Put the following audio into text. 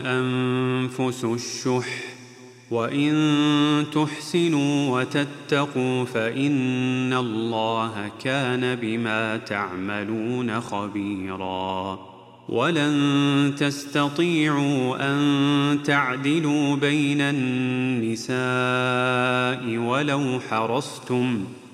أنفس الشح وإن تحسنوا وتتقوا فإن الله كان بما تعملون خبيرا ولن تستطيعوا أن تعدلوا بين النساء ولو حرصتم